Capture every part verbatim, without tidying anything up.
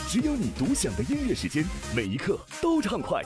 只有你独享的音乐时间，每一刻都畅快。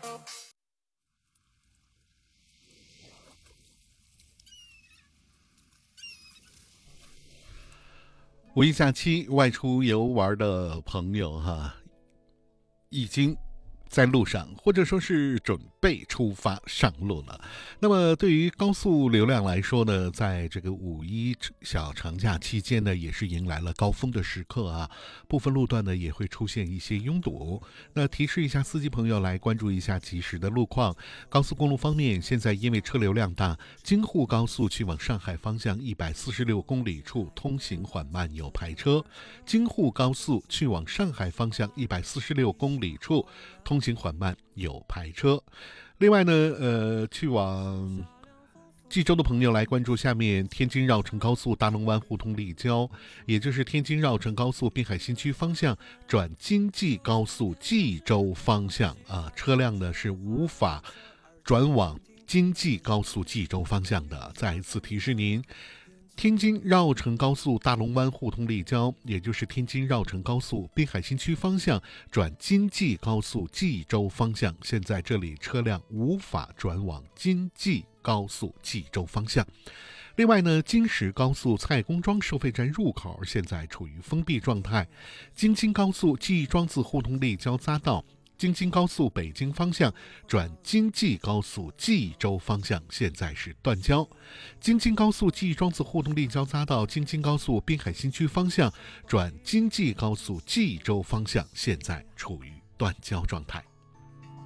五一假期外出游玩的朋友哈，已经在路上，或者说是准备出发上路了。那么对于高速流量来说呢，在这个五一小长假期间呢，也是迎来了高峰的时刻啊，部分路段呢也会出现一些拥堵。那提示一下司机朋友来关注一下及时的路况。高速公路方面，现在因为车流量大，京沪高速去往上海方向一百四十六公里处通行缓慢有排车，京沪高速去往上海方向一百四十六公里处通行缓慢有排车。另外呢，呃，去往济州的朋友来关注下面天津绕城高速大龙湾互通立交，也就是天津绕城高速滨海新区方向转京济高速济州方向啊，车辆呢是无法转往京济高速济州方向的。再一次提示您，天津绕城高速大龙湾互通立交，也就是天津绕城高速滨海新区方向转京济高速济州方向，现在这里车辆无法转往京济高速济州方向。另外呢，京石高速蔡公庄收费站入口现在处于封闭状态，京津高速记忆庄子互通立交匝道京津高速北京方向转京济高速济州方向现在是断交，京津高速记忆庄子互通立交匝道京津高速滨海新区方向转京济高速济州方向现在处于断交状态。